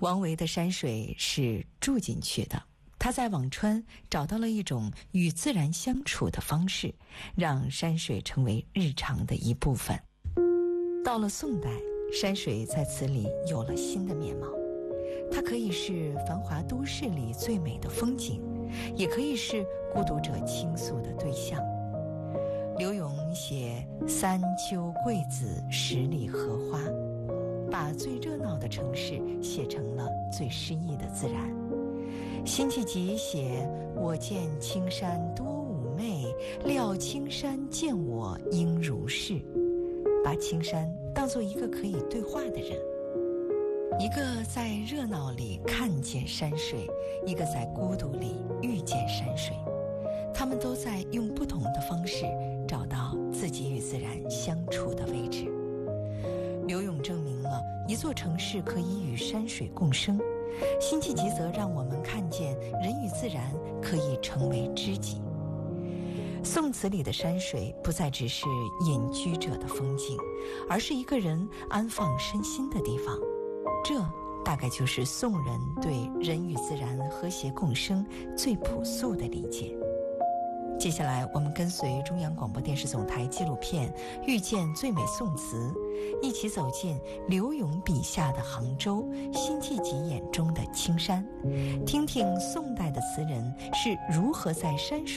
王维的山水是住进去的，他在辋川找到了一种与自然相处的方式，让山水成为日常的一部分。到了宋代，山水在词里有了新的面貌，它可以是繁华都市里最美的风景，也可以是孤独者倾诉的对象。刘永写三秋桂子十里荷花，把最热闹的城市写成了最诗意的自然。辛弃疾写我见青山多妩媚，料青山见我应如是，把青山当作一个可以对话的人，一个在热闹里看见山水，一个在孤独里遇见山水，他们都在用不同的方式找到自己与自然相处的位置。刘永证明了一座城市可以与山水共生，辛弃疾则让我们看见人与自然可以成为知己。宋词里的山水不再只是隐居者的风景，而是一个人安放身心的地方。这大概就是宋人对人与自然和谐共生最朴素的理解。接下来我们跟随中央广播电视总台纪录片《遇见最美宋词》，一起走进刘永笔下的杭州，辛弃疾眼中的青山，听听宋代的词人是如何在山水